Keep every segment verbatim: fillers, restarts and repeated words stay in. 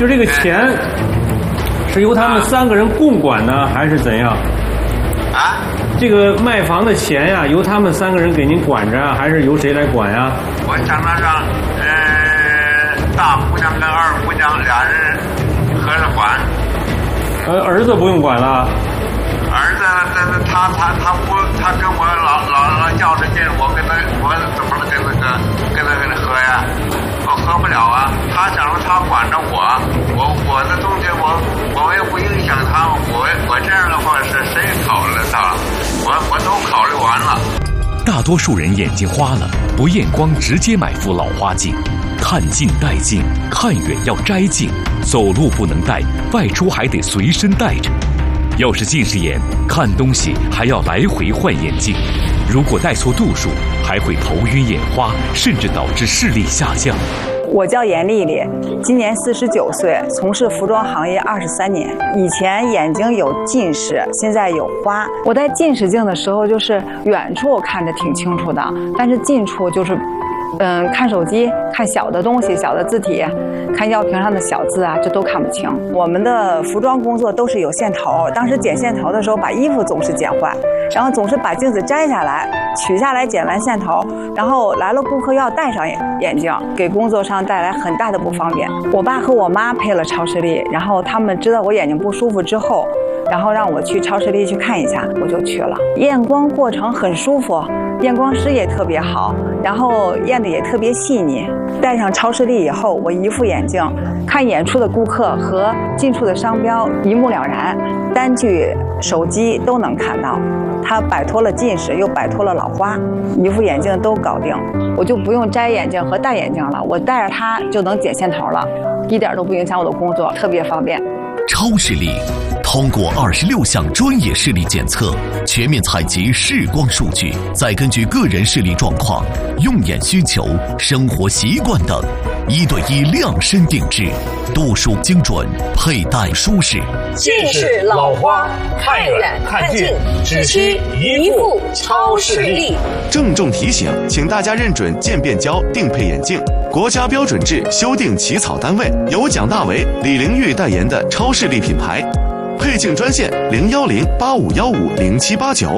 就这个钱是由他们三个人共管呢，还是怎样？ 啊？ 这个卖房的钱呀，由他们三个人给您管着啊，还是由谁来管呀？ 我想让让呃大姑娘跟二姑娘俩人合着管。 呃，儿子不用管了。 儿子，他他他他不，他跟我老老老较着劲，我跟他我怎么跟那个跟他跟他喝呀？我喝不了啊！他想让他管着我，我我的东西我我也不影响他，我我这样的话是谁考虑他？我我都考虑完了。 大多数人眼睛花了，不验光直接买副老花镜，看近带近，看远要摘镜，走路不能带，外出还得随身带着。要是近视眼，看东西还要来回换眼镜，如果戴错度数，还会头晕眼花，甚至导致视力下降。 我叫严丽丽，今年四十九岁，从事服装行业二十三年。以前眼睛有近视，现在有花。我戴近视镜的时候，就是远处看着挺清楚的，但是近处就是。嗯，看手机，看小的东西，小的字体，看药瓶上的小字啊，这都看不清。我们的服装工作都是有线头，当时剪线头的时候，把衣服总是剪坏，然后总是把镜子摘下来，取下来剪完线头，然后来了顾客要戴上眼镜，给工作上带来很大的不方便。我爸和我妈配了超视力，然后他们知道我眼睛不舒服之后，然后让我去超视力去看一下，我就去了。验光过程很舒服。验光师也特别好，然后验的也特别细腻。戴上超视力以后，我一副眼镜看远处的顾客和近处的商标一目了然，单据、手机都能看到。它摆脱了近视，又摆脱了老花，一副眼镜都搞定，我就不用摘眼镜和戴眼镜了，我戴着它就能剪线头了，一点都不影响我的工作，特别方便。 超视力通过二十六项专业视力检测，全面采集视光数据，再根据个人视力状况、用眼需求、生活习惯等，一对一量身定制，度数精准，佩戴舒适。 近视老花，看远看近，只需一副超视力。 郑重提醒，请大家认准渐变焦定配眼镜，国家标准制修订起草单位由蒋大为、李玲玉代言的超视力品牌。配镜专线零幺零八五幺五零七八九。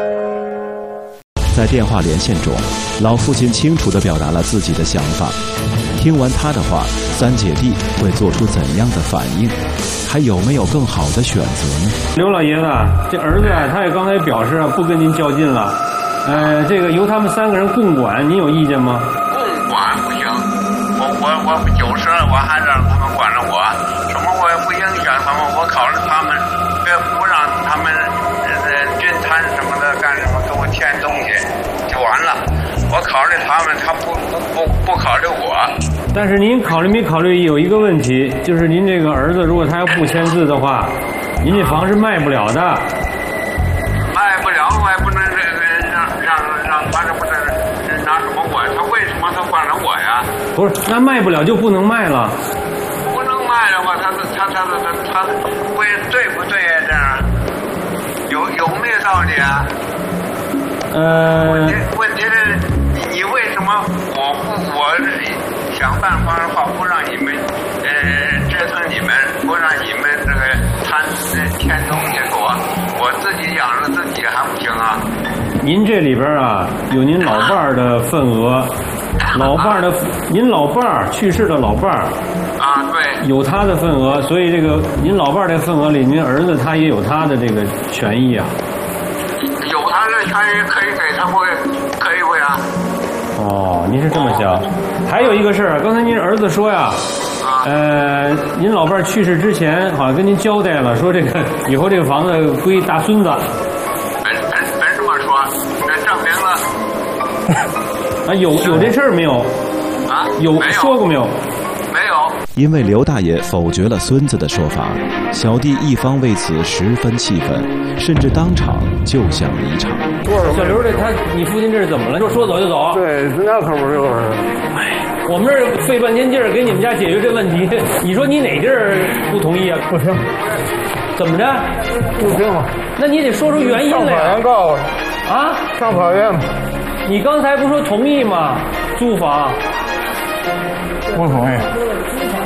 在电话连线中，老父亲清楚地表达了自己的想法。听完他的话，三姐弟会做出怎样的反应？还有没有更好的选择呢？ 刘老爷子，这儿子啊，他也刚才表示不跟您较劲了。呃，这个由他们三个人共管，您有意见吗？ 共管不行，我我我九十了，我还让他们管着我，什么我也不影响他们，我考虑他们，别不让他们呃均摊什么的干什么，给我添东西就完了。我考虑他们，他不不不不考虑我。 但是您考虑没考虑有一个问题，就是您这个儿子如果他要不签字的话，您这房是卖不了的。 卖不了，我也不能让让让他这不是拿什么我？他为什么他管着我呀？ 不是，那卖不了就不能卖了。 不能卖的话，他他他他他他为对不对呀？这样有有没有道理啊？ 呃， 问题问题是，你你为什么我不我想办法的话不让你们呃折腾你们，不让你们这个摊添东西给我，我自己养着自己还不行啊？ 您这里边啊有您老伴儿的份额，老伴儿的您老伴儿去世的老伴儿啊，对， 有他的份额，所以这个您老伴儿的份额里，您儿子他也有他的这个权益啊。 有他的权益可以给他不可以不呀？ 哦，您是这么想。还有一个事儿，刚才您儿子说呀，呃，您老伴儿去世之前好像跟您交代了，说这个以后这个房子归大孙子。 本本本这么说，这证明了。 啊，有有这事儿没有？ 啊， 有说过没有？ 没有。 因为刘大爷否决了孙子的说法，小弟一方为此十分气愤，甚至当场就想离场。 小刘这他，你父亲这是怎么了？就说走就走？ 对，那可不是。 哎，我们这儿费半天劲儿给你们家解决这问题，你说你哪地儿不同意啊？ 不行。 怎么着？ 不行嘛？ 那你得说出原因来呀。 上法院告我。 啊？ 上法院。 你刚才不说同意吗？租房。 不同意。